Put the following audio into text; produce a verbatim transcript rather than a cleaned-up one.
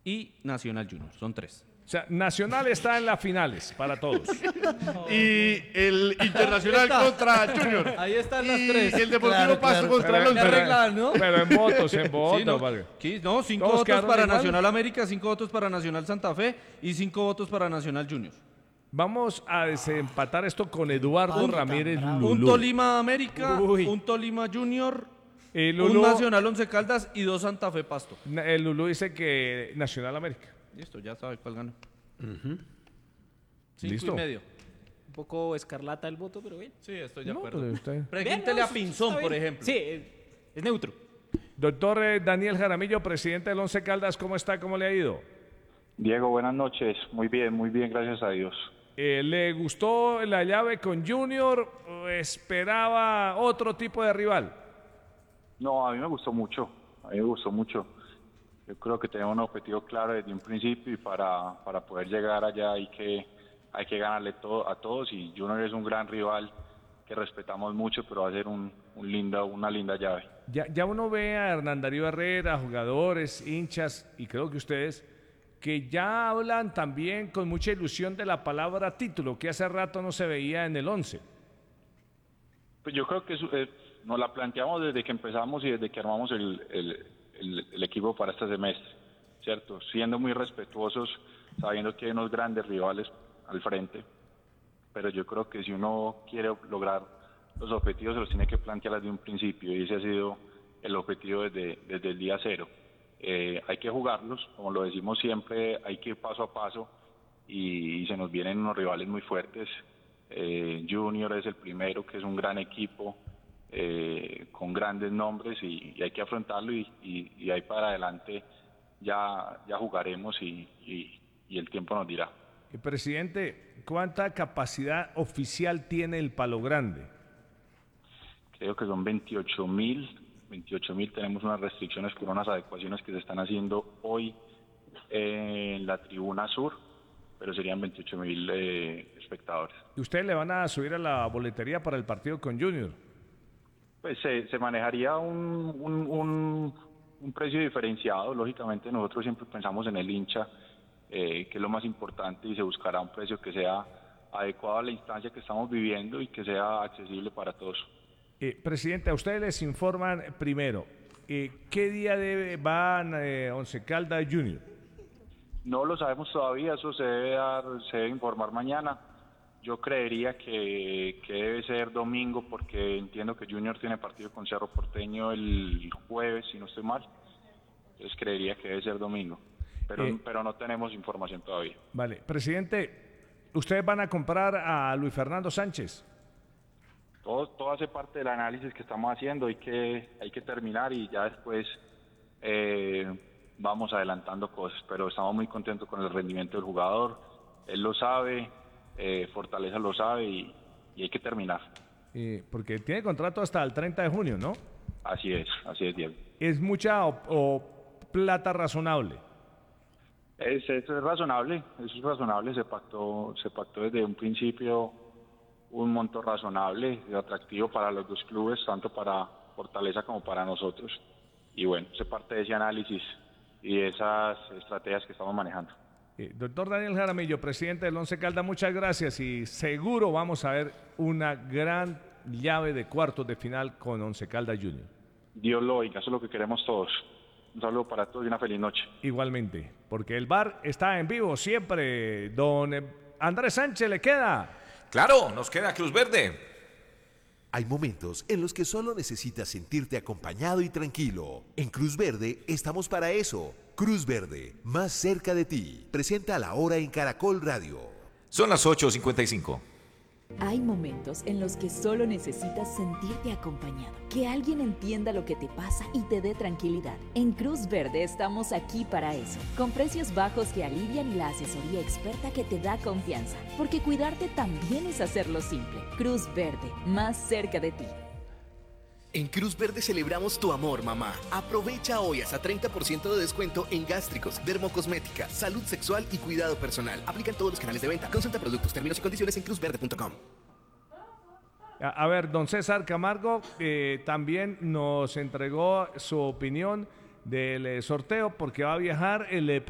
y Nacional Junior. Son tres. O sea, Nacional está en las finales para todos. Y el Internacional contra Junior. Ahí están las y tres. el Deportivo Claro, Pasto claro. contra el Pero- Once. arreglan, ¿no? Pero en votos, en votos. Sí, no, vale. ¿qué? No, cinco Todos votos quedaron para igual. Nacional América, cinco votos para Nacional Santa Fe y cinco votos para Nacional Junior. Vamos a desempatar esto con Eduardo Ay, Ramírez tan bravo. Un Lulú. Tolima América, Uy. un Tolima Junior, El un Lulú, Nacional Once Caldas y dos Santa Fe Pasto. el Lulú dice que Nacional América. Listo, ya sabe cuál gana. Cinco Listo. y medio. Un poco escarlata el voto, pero bien. Sí, estoy de No, acuerdo. pero usted- Pregúntele Bien, a no, Pinzón, está por bien. ejemplo. Sí, eh, es neutro. Doctor eh, Daniel Jaramillo, presidente del Once Caldas, ¿cómo está? ¿Cómo le ha ido? Diego, buenas noches. Muy bien, muy bien, gracias a Dios. Eh, ¿Le gustó la llave con Junior o esperaba otro tipo de rival? No, a mí me gustó mucho, a mí me gustó mucho. Yo creo que tenemos un objetivo claro desde un principio y para, para poder llegar allá hay que, hay que ganarle todo, a todos y Junior es un gran rival que respetamos mucho, pero va a ser un, un linda, una linda llave. Ya, ya uno ve a Hernán Darío Herrera, jugadores, hinchas, y creo que ustedes, que ya hablan también con mucha ilusión de la palabra título, que hace rato no se veía en el once. Pues yo creo que eso, eh, nos la planteamos desde que empezamos y desde que armamos el, el, el, el equipo para este semestre, ¿cierto? Siendo muy respetuosos, sabiendo que hay unos grandes rivales al frente, pero yo creo que si uno quiere lograr los objetivos se los tiene que plantear desde un principio y ese ha sido el objetivo desde, desde el día cero. Eh, hay que jugarlos, como lo decimos siempre, hay que ir paso a paso y, y se nos vienen unos rivales muy fuertes. Eh, Junior es el primero, que es un gran equipo eh, con grandes nombres y, y hay que afrontarlo y, y, y ahí para adelante ya, ya jugaremos y, y, y el tiempo nos dirá. Eh, Presidente, ¿cuánta capacidad oficial tiene el Palo Grande? Creo que son veintiocho mil. veintiocho mil, tenemos unas restricciones por unas adecuaciones que se están haciendo hoy eh, en la tribuna sur, pero serían veintiocho mil eh, espectadores. ¿Y ustedes le van a subir a la boletería para el partido con Junior? Pues se, se manejaría un, un, un, un precio diferenciado, lógicamente nosotros siempre pensamos en el hincha, eh, que es lo más importante y se buscará un precio que sea adecuado a la instancia que estamos viviendo y que sea accesible para todos. Eh, presidente, a ustedes les informan primero, eh, ¿qué día debe, van eh, Once Caldas Junior? No lo sabemos todavía, eso se debe dar, se debe informar mañana. Yo creería que, que debe ser domingo porque entiendo que Junior tiene partido con Cerro Porteño el jueves, si no estoy mal. Entonces creería que debe ser domingo, pero, Eh, pero no tenemos información todavía. Vale, presidente, ¿ustedes van a comprar a Luis Fernando Sánchez? Todo, todo hace parte del análisis que estamos haciendo, hay que, hay que terminar y ya después eh, vamos adelantando cosas, pero estamos muy contentos con el rendimiento del jugador, él lo sabe, eh, Fortaleza lo sabe y, y hay que terminar. Eh, porque tiene contrato hasta el treinta de junio, ¿no? Así es, así es, Diego. ¿Es mucha o, o plata razonable? Es, eso es razonable, eso es razonable, se pactó, se pactó desde un principio un monto razonable y atractivo para los dos clubes, tanto para Fortaleza como para nosotros. Y bueno, se parte de ese análisis y de esas estrategias que estamos manejando. Eh, doctor Daniel Jaramillo, presidente del Once Caldas, muchas gracias y seguro vamos a ver una gran llave de cuartos de final con Once Caldas Junior. Dios lo oiga, eso es lo que queremos todos. Un saludo para todos y una feliz noche. Igualmente, porque el bar está en vivo siempre. Don eh, Andrés Sánchez, ¿le queda? Claro, nos queda Cruz Verde. Hay momentos en los que solo necesitas sentirte acompañado y tranquilo. En Cruz Verde estamos para eso. Cruz Verde, más cerca de ti. Presenta La Hora en Caracol Radio. Son las ocho cincuenta y cinco. Hay momentos en los que solo necesitas sentirte acompañado, que alguien entienda lo que te pasa y te dé tranquilidad. En Cruz Verde estamos aquí para eso, con precios bajos que alivian y la asesoría experta que te da confianza, porque cuidarte también es hacerlo simple. Cruz Verde, más cerca de ti. En Cruz Verde celebramos tu amor, mamá. Aprovecha hoy hasta treinta por ciento de descuento en gástricos, dermocosmética, salud sexual y cuidado personal. Aplican todos los canales de venta. Consulta productos, términos y condiciones en cruz verde punto com. A, a ver, don César Camargo eh, también nos entregó su opinión del eh, sorteo porque va a viajar el eh,